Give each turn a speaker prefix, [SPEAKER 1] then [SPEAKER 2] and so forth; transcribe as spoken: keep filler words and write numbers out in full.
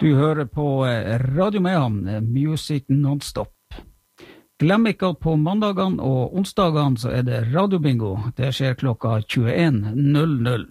[SPEAKER 1] Du hører på Radio Mehamn, Music Non-Stop. Glem ikke at på mandagene og onsdagene så er det radiobingo. Det skjer klokka tjueen null null.